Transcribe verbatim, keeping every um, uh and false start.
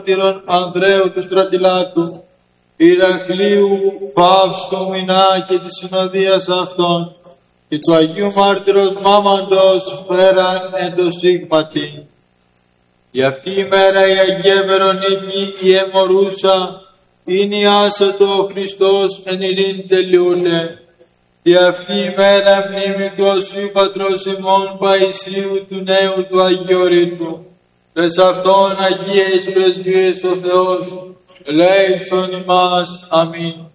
μάρτυρων Ανδρέου του Στρατιλάτου, Ηρακλείου, Φαύστου, Μινά και της συνοδείας αυτών, και του Αγίου Μάρτυρος Μάμαντος πέραν εν το σίγματι. Γι' αυτή η μέρα η Αγία Βερονίκη η αιμορούσα, είναι η άσωτο ο Χριστός εν ειρήνη τελειούνε. Γι' αυτή η μέρα μνήμη του Οσίου Πατρός ημών Παϊσίου του νέου του Αγιορείτου. Πρες αυτόν Αγίες πρεσβείες ο Θεός, ελέησον ημάς. Αμήν.